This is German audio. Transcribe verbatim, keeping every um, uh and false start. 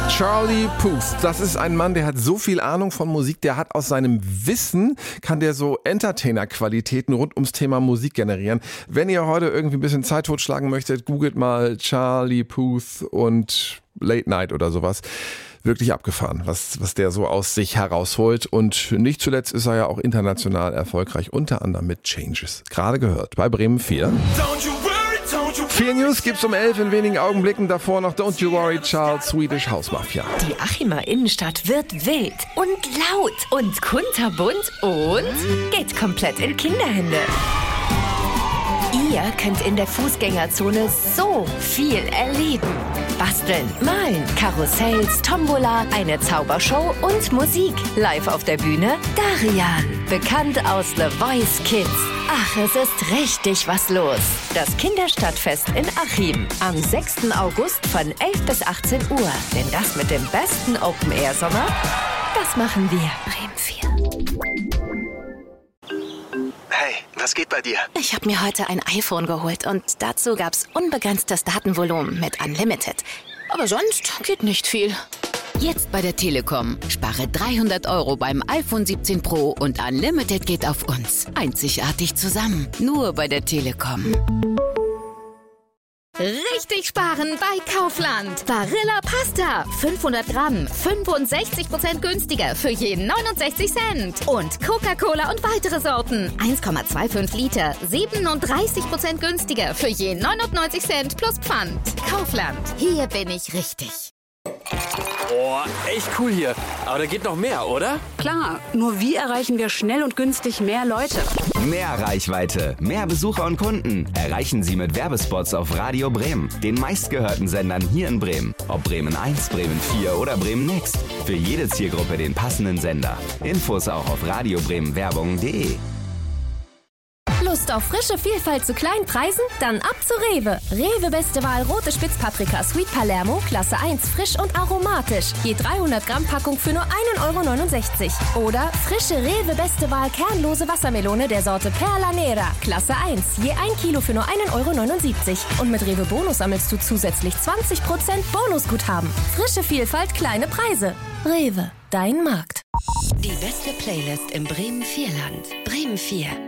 Charlie Puth, das ist ein Mann, der hat so viel Ahnung von Musik, der hat aus seinem Wissen, kann der so Entertainer-Qualitäten rund ums Thema Musik generieren. Wenn ihr heute irgendwie ein bisschen Zeit totschlagen möchtet, googelt mal Charlie Puth und Late Night oder sowas. Wirklich abgefahren, was, was der so aus sich herausholt. Und nicht zuletzt ist er ja auch international erfolgreich, unter anderem mit Changes. Gerade gehört bei Bremen vier. Vier News gibt's um elf in wenigen Augenblicken. Davor noch Don't You Worry Child, Swedish House Mafia. Die Achimer Innenstadt wird wild und laut und kunterbunt und geht komplett in Kinderhände. Ihr könnt in der Fußgängerzone so viel erleben. Basteln, malen, Karussells, Tombola, eine Zaubershow und Musik. Live auf der Bühne Darian, bekannt aus The Voice Kids. Ach, es ist richtig was los. Das Kinderstadtfest in Achim am sechsten August von elf bis achtzehn Uhr. Denn das mit dem besten Open-Air-Sommer, das machen wir. Bremen vier. Hey, was geht bei dir? Ich habe mir heute ein iPhone geholt und dazu gab's unbegrenztes Datenvolumen mit Unlimited. Aber sonst geht nicht viel. Jetzt bei der Telekom. Spare dreihundert Euro beim iPhone siebzehn Pro und Unlimited geht auf uns. Einzigartig zusammen. Nur bei der Telekom. Richtig sparen bei Kaufland. Barilla Pasta. fünfhundert Gramm. fünfundsechzig Prozent günstiger für jeden neunundsechzig Cent. Und Coca-Cola und weitere Sorten. eins Komma fünfundzwanzig Liter. siebenunddreißig Prozent günstiger für jeden neunundneunzig Cent plus Pfand. Kaufland. Hier bin ich richtig. Boah, echt cool hier. Aber da geht noch mehr, oder? Klar, nur wie erreichen wir schnell und günstig mehr Leute? Mehr Reichweite, mehr Besucher und Kunden erreichen Sie mit Werbespots auf Radio Bremen, den meistgehörten Sendern hier in Bremen. Ob Bremen eins, Bremen vier oder Bremen Next. Für jede Zielgruppe den passenden Sender. Infos auch auf radiobremenwerbung punkt de. Lust auf frische Vielfalt zu kleinen Preisen? Dann ab zu Rewe. Rewe Beste Wahl Rote Spitzpaprika Sweet Palermo, Klasse eins, frisch und aromatisch. Je dreihundert Gramm Packung für nur ein Euro neunundsechzig. Oder frische Rewe Beste Wahl kernlose Wassermelone der Sorte Perla Nera, Klasse eins. Je ein Kilo für nur ein Euro neunundsiebzig. Und mit Rewe Bonus sammelst du zusätzlich zwanzig Prozent Bonusguthaben. Frische Vielfalt, kleine Preise. Rewe, dein Markt. Die beste Playlist im Bremen vier Land. Bremen vier.